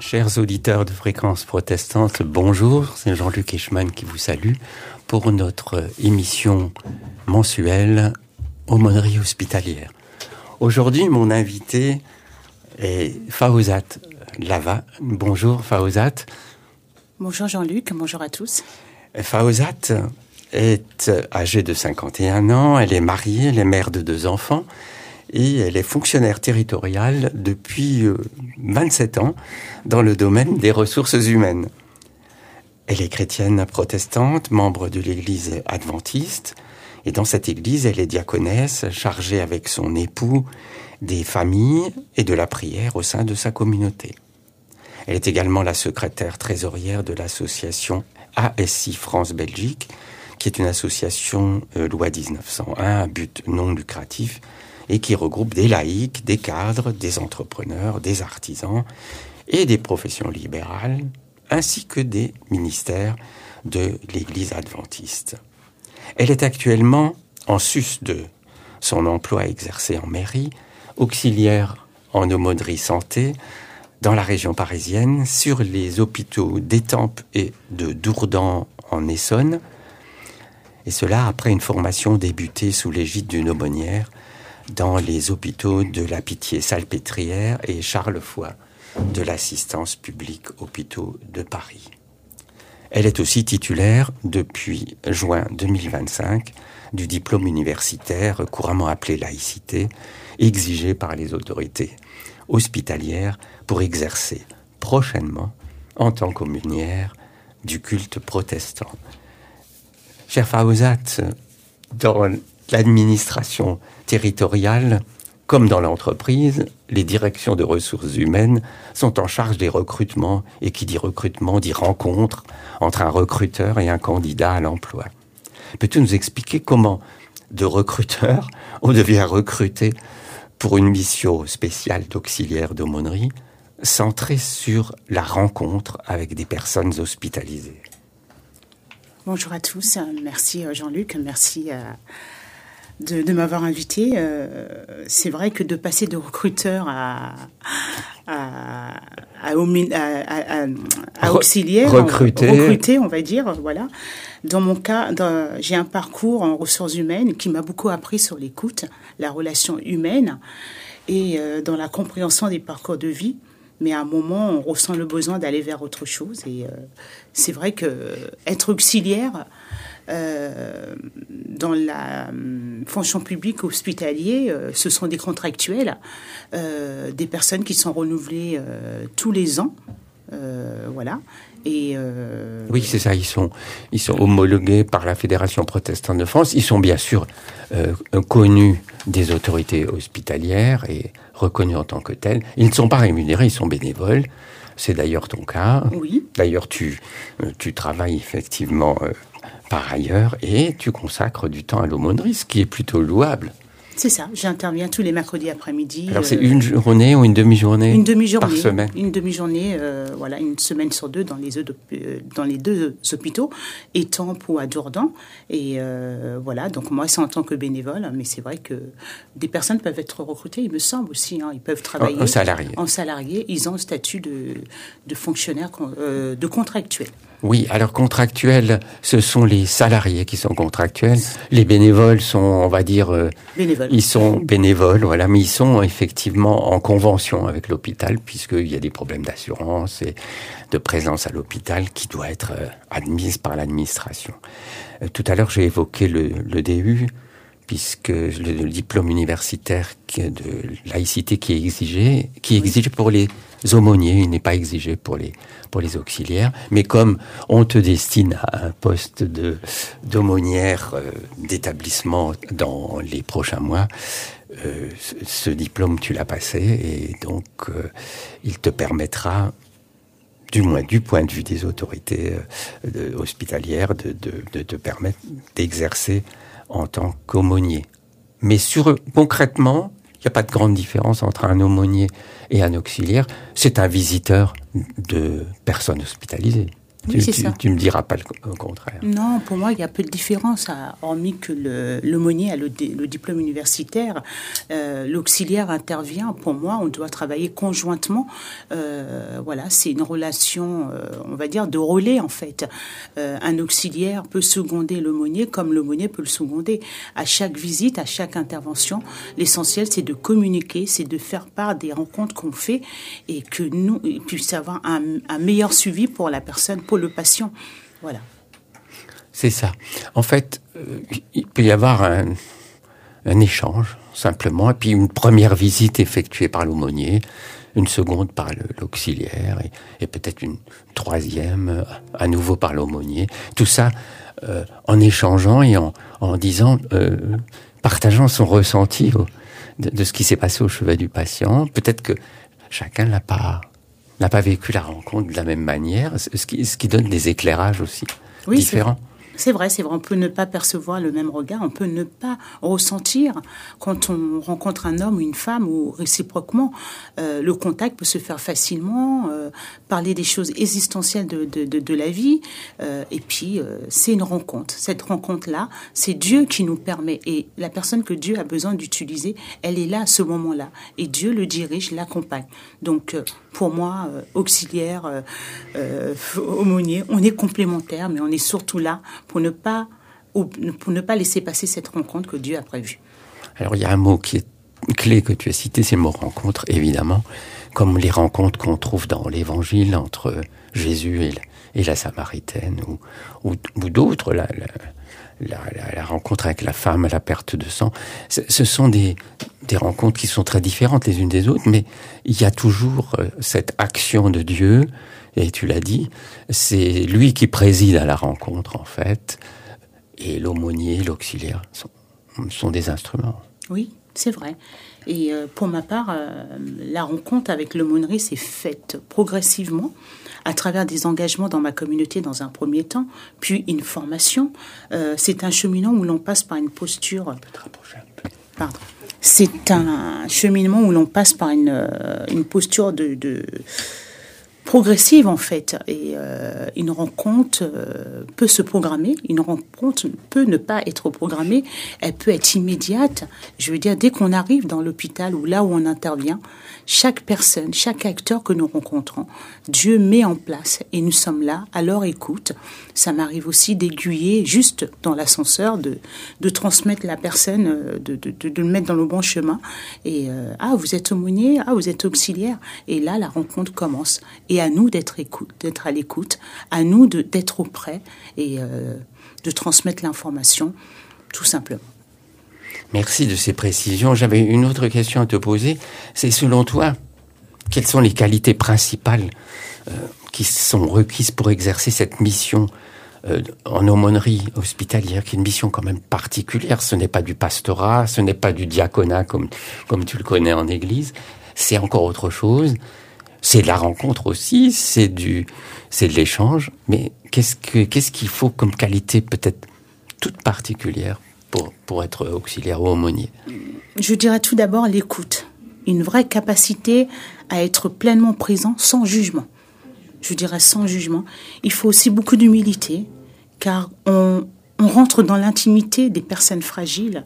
Chers auditeurs de Fréquence Protestante, bonjour, c'est Jean-Luc Eichmann qui vous salue pour notre émission mensuelle Aumônerie hospitalière. Aujourd'hui, mon invité est Fawzat Lava. Bonjour Fawzat. Bonjour Jean-Luc, bonjour à tous. Fawzat est âgée de 51 ans, elle est mariée, elle est mère de 2 enfants et elle est fonctionnaire territoriale depuis 27 ans dans le domaine des ressources humaines. Elle est chrétienne protestante, membre de l'église adventiste, et dans cette église, elle est diaconesse, chargée avec son époux des familles et de la prière au sein de sa communauté. Elle est également la secrétaire trésorière de l'association ASI France-Belgique, qui est une association loi 1901 à but non lucratif et qui regroupe des laïcs, des cadres, des entrepreneurs, des artisans et des professions libérales, ainsi que des ministères de l'Église adventiste. Elle est actuellement, en sus de son emploi exercé en mairie, auxiliaire en aumônerie santé dans la région parisienne, sur les hôpitaux d'Étampes et de Dourdan en Essonne, et cela après une formation débutée sous l'égide d'une aumônière dans les hôpitaux de la Pitié-Salpêtrière et Charles-Foix de l'assistance publique hôpitaux de Paris. Elle est aussi titulaire, depuis juin 2025, du diplôme universitaire couramment appelé laïcité, exigé par les autorités hospitalières pour exercer prochainement en tant qu'aumônière du culte protestant. Cher Fawzat, dans l'administration territoriale, comme dans l'entreprise, les directions de ressources humaines sont en charge des recrutements, et qui dit recrutement dit rencontre entre un recruteur et un candidat à l'emploi. Peux-tu nous expliquer comment, de recruteur, on devient recruté pour une mission spéciale d'auxiliaire d'aumônerie, centrée sur la rencontre avec des personnes hospitalisées? Bonjour à tous, merci Jean-Luc, merci de m'avoir invité. C'est vrai que de passer de recruteur à auxiliaire, recruter, on va dire, voilà. Dans mon cas, j'ai un parcours en ressources humaines qui m'a beaucoup appris sur l'écoute, la relation humaine et dans la compréhension des parcours de vie. Mais à un moment, on ressent le besoin d'aller vers autre chose. Et c'est vrai que être auxiliaire dans la fonction publique hospitalière, ce sont des contractuels, des personnes qui sont renouvelées tous les ans, voilà. Et oui, c'est ça. Ils sont homologués par la Fédération protestante de France. Ils sont bien sûr connus des autorités hospitalières et reconnus en tant que tels. Ils ne sont pas rémunérés, ils sont bénévoles. C'est d'ailleurs ton cas. Oui. D'ailleurs, tu travailles effectivement par ailleurs et tu consacres du temps à l'aumônerie, ce qui est plutôt louable. C'est ça, j'interviens tous les mercredis après-midi. Alors c'est une journée ou une demi-journée? Une demi-journée. Par semaine. Une demi-journée, voilà, une semaine sur 2 dans les 2 hôpitaux, Étampes ou à Dourdan. Et voilà, donc moi c'est en tant que bénévole, mais c'est vrai que des personnes peuvent être recrutées, il me semble aussi, ils peuvent travailler en salarié. Ils ont le statut de fonctionnaire, de contractuel. Oui, alors contractuels, ce sont les salariés qui sont contractuels. Les bénévoles sont, on va dire, ils sont bénévoles, voilà, mais ils sont effectivement en convention avec l'hôpital, puisqu'il y a des problèmes d'assurance et de présence à l'hôpital qui doit être admise par l'administration. Tout à l'heure, j'ai évoqué le DU, puisque le diplôme universitaire de laïcité qui est exigé pour les aumôniers, il n'est pas exigé pour les auxiliaires, mais comme on te destine à un poste d'aumônière d'établissement dans les prochains mois, ce diplôme tu l'as passé et donc il te permettra, du moins du point de vue des autorités hospitalières, de te permettre d'exercer en tant qu'aumônier. Mais concrètement, il n'y a pas de grande différence entre un aumônier et un auxiliaire. C'est un visiteur de personnes hospitalisées. Oui, c'est ça. Tu me diras pas le contraire. Non, pour moi, il y a peu de différence, hormis que l'aumônier a le diplôme universitaire. L'auxiliaire intervient. Pour moi, on doit travailler conjointement. Voilà, c'est une relation, on va dire, de relais, en fait. Un auxiliaire peut seconder l'aumônier comme l'aumônier peut le seconder. À chaque visite, à chaque intervention, l'essentiel, c'est de communiquer, c'est de faire part des rencontres qu'on fait et que nous puissions avoir un meilleur suivi pour la personne, pour le patient. Voilà. C'est ça. En fait, il peut y avoir un échange, simplement, et puis une première visite effectuée par l'aumônier, une seconde par l'auxiliaire, et peut-être une troisième, à nouveau par l'aumônier. Tout ça en échangeant et en disant, partageant son ressenti de ce qui s'est passé au chevet du patient. Peut-être que chacun n'a pas vécu la rencontre de la même manière, ce qui donne des éclairages aussi différents. C'est vrai, on peut ne pas percevoir le même regard, on peut ne pas ressentir quand on rencontre un homme ou une femme, ou réciproquement, le contact peut se faire facilement, parler des choses existentielles de la vie, et puis c'est une rencontre. Cette rencontre-là, c'est Dieu qui nous permet, et la personne que Dieu a besoin d'utiliser, elle est là à ce moment-là, et Dieu le dirige, l'accompagne. Donc, pour moi, auxiliaire, aumônier, on est complémentaires, mais on est surtout là pour ne pas laisser passer cette rencontre que Dieu a prévue. Alors, il y a un mot qui est clé que tu as cité, c'est le mot rencontre, évidemment, comme les rencontres qu'on trouve dans l'Évangile entre Jésus et la Samaritaine, ou d'autres, la rencontre avec la femme à la perte de sang. Ce sont des rencontres qui sont très différentes les unes des autres, mais il y a toujours cette action de Dieu, et tu l'as dit, c'est lui qui préside à la rencontre, en fait, et l'aumônier, l'auxiliaire sont des instruments. Oui, c'est vrai. Et pour ma part, la rencontre avec l'aumônerie s'est faite progressivement à travers des engagements dans ma communauté dans un premier temps, puis une formation. C'est un cheminement où l'on passe par une posture... Pardon. C'est un cheminement où l'on passe par une posture de progressive, en fait. Et une rencontre peut se programmer, une rencontre peut ne pas être programmée, elle peut être immédiate. Je veux dire, dès qu'on arrive dans l'hôpital ou là où on intervient, chaque personne, chaque acteur que nous rencontrons, Dieu met en place et nous sommes là à leur écoute. Ça m'arrive aussi d'aiguiller juste dans l'ascenseur, de transmettre la personne, de le mettre dans le bon chemin. Et vous êtes aumônier, vous êtes auxiliaire. Et là, la rencontre commence. Et à nous d'être à l'écoute, à nous d'être auprès et de transmettre l'information, tout simplement. Merci de ces précisions. J'avais une autre question à te poser. C'est selon toi, quelles sont les qualités principales qui sont requises pour exercer cette mission en aumônerie hospitalière, qui est une mission quand même particulière. Ce n'est pas du pastorat, ce n'est pas du diaconat comme tu le connais en église. C'est encore autre chose. C'est de la rencontre aussi, c'est de l'échange. Mais qu'est-ce qu'il faut comme qualité peut-être toute particulière pour être auxiliaire ou aumônier? Je dirais tout d'abord l'écoute. Une vraie capacité à être pleinement présent sans jugement. Je dirais sans jugement. Il faut aussi beaucoup d'humilité, car on rentre dans l'intimité des personnes fragiles.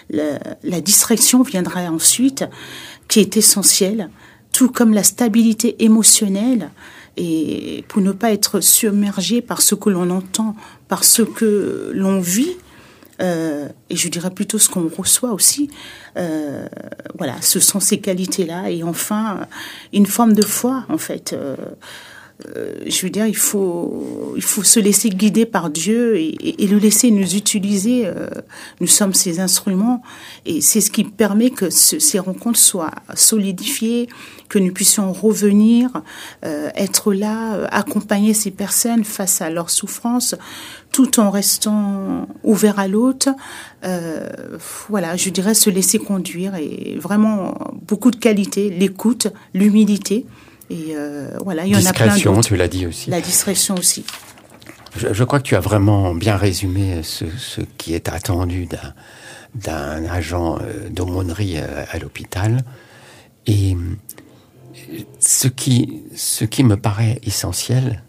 La distraction viendra ensuite, qui est essentielle, tout comme la stabilité émotionnelle, et pour ne pas être submergé par ce que l'on entend, par ce que l'on vit, et je dirais plutôt ce qu'on reçoit aussi. Voilà, ce sont ces qualités-là. Et enfin, une forme de foi, en fait. Je veux dire, il faut se laisser guider par Dieu et le laisser nous utiliser. Nous sommes ses instruments et c'est ce qui permet que ces rencontres soient solidifiées, que nous puissions revenir, être là, accompagner ces personnes face à leurs souffrances, tout en restant ouvert à l'autre. Voilà, je dirais se laisser conduire et vraiment beaucoup de qualités, l'écoute, l'humilité. Et voilà, il y en a plein d'autres. Discrétion, tu l'as dit aussi. La discrétion aussi. Je crois que tu as vraiment bien résumé ce qui est attendu d'un agent d'aumônerie à l'hôpital. Et ce qui me paraît essentiel,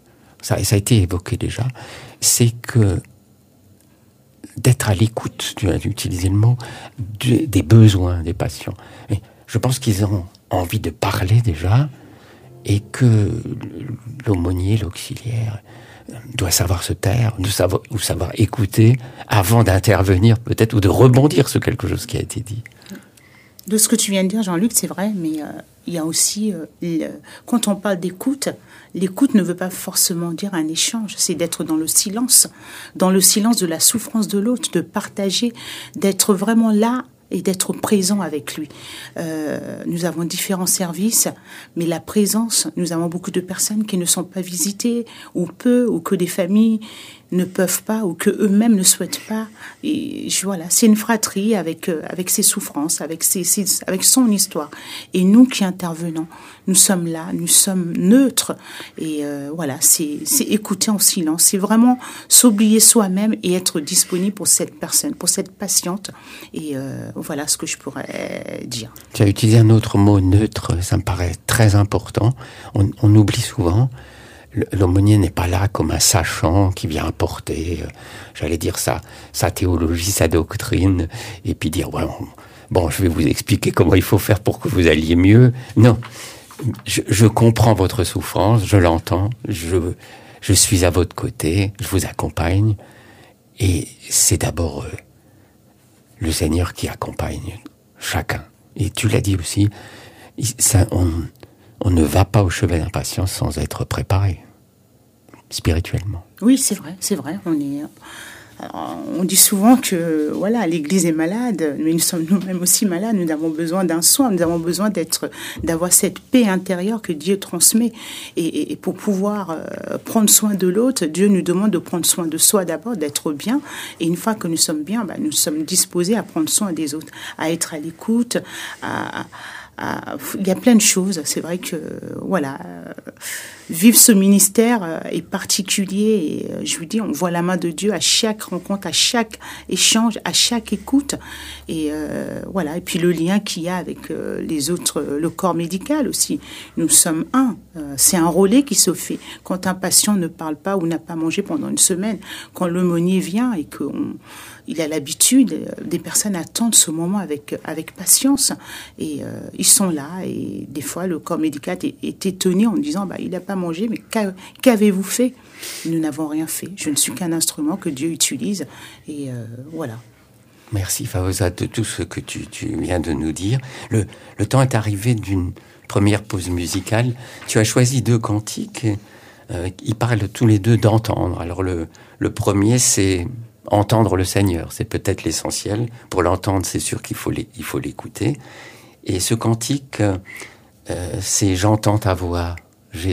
ça a été évoqué déjà, c'est que d'être à l'écoute, tu as utilisé le mot, des besoins des patients. Et je pense qu'ils ont envie de parler déjà, et que l'aumônier, l'auxiliaire, doit savoir se taire, savoir écouter avant d'intervenir peut-être, ou de rebondir sur quelque chose qui a été dit. De ce que tu viens de dire, Jean-Luc, c'est vrai, mais il y a aussi, quand on parle d'écoute, l'écoute ne veut pas forcément dire un échange, c'est d'être dans le silence de la souffrance de l'autre, de partager, d'être vraiment là et d'être présent avec lui. Nous avons différents services, mais la présence, nous avons beaucoup de personnes qui ne sont pas visitées, ou peu, ou que des familles ne peuvent pas, ou que eux-mêmes ne souhaitent pas. Et voilà, c'est une fratrie avec ses souffrances, avec son histoire. Et nous qui intervenons, nous sommes là, nous sommes neutres. Et voilà, c'est écouter en silence, c'est vraiment s'oublier soi-même et être disponible pour cette personne, pour cette patiente. Et voilà ce que je pourrais dire. Tu as utilisé un autre mot, neutre, ça me paraît très important. On oublie souvent. L'aumônier n'est pas là comme un sachant qui vient apporter, j'allais dire sa théologie, sa doctrine, et puis dire, bon, je vais vous expliquer comment il faut faire pour que vous alliez mieux. Non, je comprends votre souffrance, je l'entends, je suis à votre côté, je vous accompagne, et c'est d'abord le Seigneur qui accompagne chacun. Et tu l'as dit aussi, on ne va pas au chevet d'un patient sans être préparé, spirituellement. Oui, c'est vrai. On dit souvent que voilà, l'Église est malade, mais nous sommes nous-mêmes aussi malades. Nous avons besoin d'un soin, nous avons besoin d'avoir cette paix intérieure que Dieu transmet. Et pour pouvoir prendre soin de l'autre, Dieu nous demande de prendre soin de soi d'abord, d'être bien. Et une fois que nous sommes bien, nous sommes disposés à prendre soin des autres, à être à l'écoute, il y a plein de choses. C'est vrai que voilà, vivre ce ministère est particulier. Et je vous dis, on voit la main de Dieu à chaque rencontre, à chaque échange, à chaque écoute. Et voilà. Et puis le lien qu'il y a avec les autres, le corps médical aussi. Nous sommes un. C'est un relais qui se fait. Quand un patient ne parle pas ou n'a pas mangé pendant une semaine, quand l'aumônier vient et il a l'habitude, des personnes attendent ce moment avec patience, et ils sont là, et des fois le corps médical est étonné en me disant il n'a pas mangé, mais qu'avez-vous fait? Nous n'avons rien fait, je ne suis qu'un instrument que Dieu utilise, et voilà. Merci Favoza de tout ce que tu viens de nous dire. Le temps est arrivé d'une première pause musicale. Tu as choisi 2 cantiques, ils parlent tous les deux d'entendre. Alors le premier, c'est entendre le Seigneur, c'est peut-être l'essentiel. Pour l'entendre, c'est sûr qu'il faut l'écouter. Et ce cantique, c'est « J'entends ta voix, Jésus ».